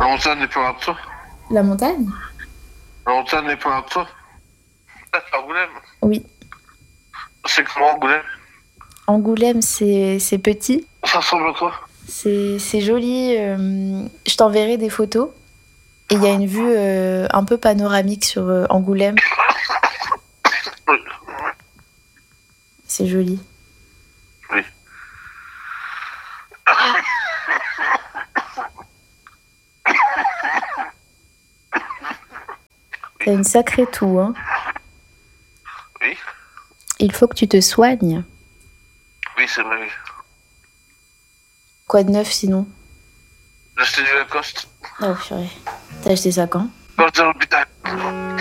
La montagne n'est pas à toi. La montagne? La montagne n'est pas à toi. Ah, c'est Angoulême. Oui. C'est comment Angoulême? Angoulême, c'est petit. Ça ressemble à quoi? C'est joli. Je t'enverrai des photos. Et il y a une vue un peu panoramique sur Angoulême. Oui. C'est joli. Oui. T'as une sacrée toux, hein. Oui. Il faut que tu te soignes. Oui, c'est vrai. Quoi de neuf sinon? J'ai acheté du Lacoste. Oh purée. T'as acheté ça quand? Quand j'étais à l'hôpital.